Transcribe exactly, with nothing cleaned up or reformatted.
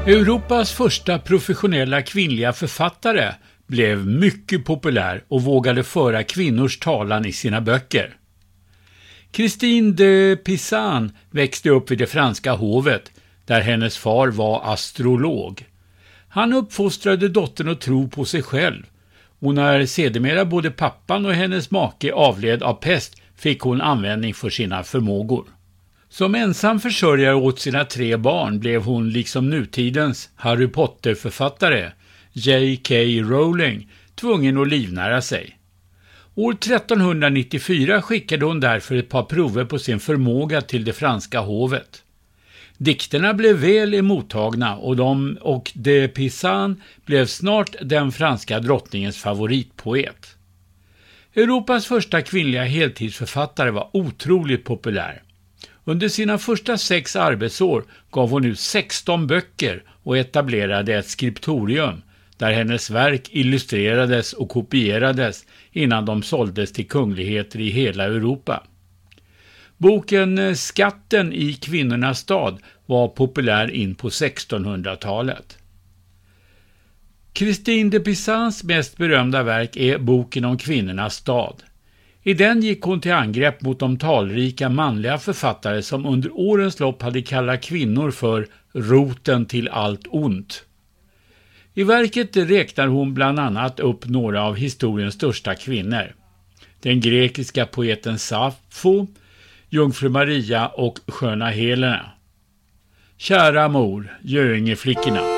Europas första professionella kvinnliga författare blev mycket populär och vågade föra kvinnors talan i sina böcker. Christine de Pizan växte upp vid det franska hovet, där hennes far var astrolog. Han uppfostrade dottern att tro på sig själv, och när sedermera både pappan och hennes make avled av pest fick hon användning för sina förmågor. Som ensam försörjare åt sina tre barn blev hon liksom nutidens Harry Potter-författare J K Rowling tvungen att livnära sig. År trettonhundranittiofyra skickade hon därför ett par prover på sin förmåga till det franska hovet. Dikterna blev väl emottagna och de och de Pizan blev snart den franska drottningens favoritpoet. Europas första kvinnliga heltidsförfattare var otroligt populär. Under sina första sex arbetsår gav hon ut sexton böcker och etablerade ett skriptorium där hennes verk illustrerades och kopierades innan de såldes till kungligheter i hela Europa. Boken Skatten i kvinnornas stad var populär in på sextonhundratalet. Christine de Pizans mest berömda verk är Boken om kvinnornas stad. I den gick hon till angrepp mot de talrika manliga författare som under årens lopp hade kallat kvinnor för roten till allt ont. I verket räknar hon bland annat upp några av historiens största kvinnor. Den grekiska poeten Sappho, Jungfru Maria och sköna Helena. Kära mor, Göingeflickorna.